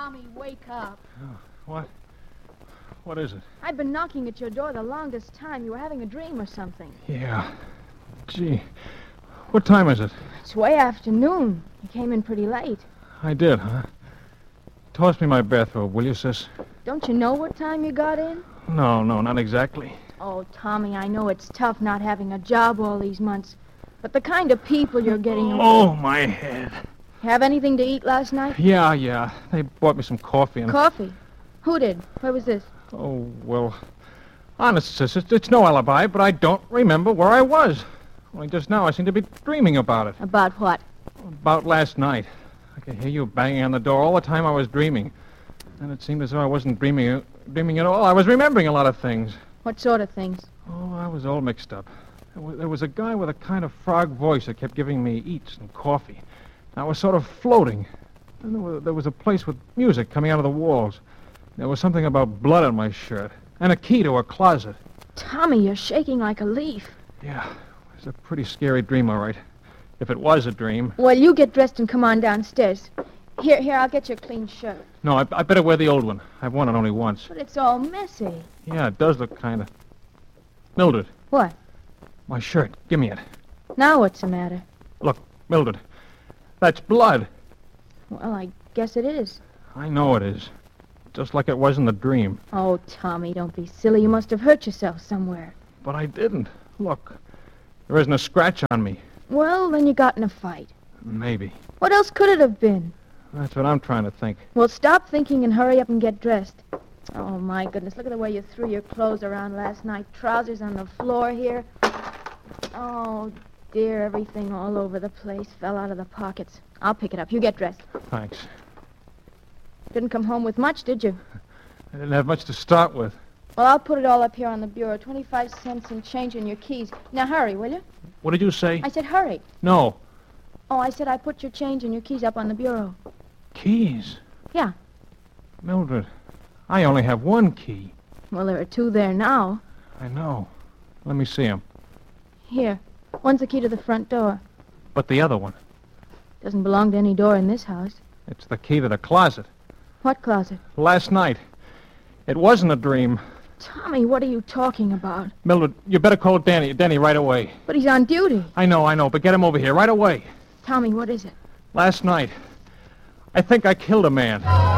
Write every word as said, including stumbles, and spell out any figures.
Tommy, wake up. Oh, what? What is it? I've been knocking at your door the longest time. You were having a dream or something. Yeah. Gee. What time is it? It's way afternoon. You came in pretty late. I did, huh? Toss me my bathrobe, will you, sis? Don't you know what time you got in? No, no, not exactly. Oh, Tommy, I know it's tough not having a job all these months. But the kind of people you're getting... Oh, my head. Have anything to eat last night? Yeah, yeah. They bought me some coffee and... Coffee? Who did? Where was this? Oh, well... Honest, sis, it's, it's no alibi, but I don't remember where I was. Only just now I seem to be dreaming about it. About what? About last night. I could hear you banging on the door all the time I was dreaming. And it seemed as though I wasn't dreaming, dreaming at all. I was remembering a lot of things. What sort of things? Oh, I was all mixed up. There was, there was a guy with a kind of frog voice that kept giving me eats and coffee. I was sort of floating. Then there was, there was a place with music coming out of the walls. There was something about blood on my shirt. And a key to a closet. Tommy, you're shaking like a leaf. Yeah, it was a pretty scary dream, all right. If it was a dream. Well, you get dressed and come on downstairs. Here, here, I'll get you a clean shirt. No, I, I better wear the old one. I've worn it only once. But it's all messy. Yeah, it does look kind of... Mildred. What? My shirt. Give me it. Now what's the matter? Look, Mildred. That's blood. Well, I guess it is. I know it is. Just like it was in the dream. Oh, Tommy, don't be silly. You must have hurt yourself somewhere. But I didn't. Look. There isn't a scratch on me. Well, then you got in a fight. Maybe. What else could it have been? That's what I'm trying to think. Well, stop thinking and hurry up and get dressed. Oh, my goodness. Look at the way you threw your clothes around last night. Trousers on the floor here. Oh, dear. Everything all over the place fell out of the pockets. I'll pick it up. You get dressed. Thanks. Didn't come home with much, did you? I didn't have much to start with. Well, I'll put it all up here on the bureau. Twenty-five cents and change in your keys. Now, hurry, will you? What did you say? I said hurry. No. Oh, I said I put your change and your keys up on the bureau. Keys? Yeah. Mildred, I only have one key. Well, there are two there now. I know. Let me see them. Here. One's the key to the front door. But the other one? Doesn't belong to any door in this house. It's the key to the closet. What closet? Last night. It wasn't a dream. Tommy, what are you talking about? Mildred, you better call Danny, Danny right away. But he's on duty. I know, I know, but get him over here right away. Tommy, what is it? Last night, I think I killed a man.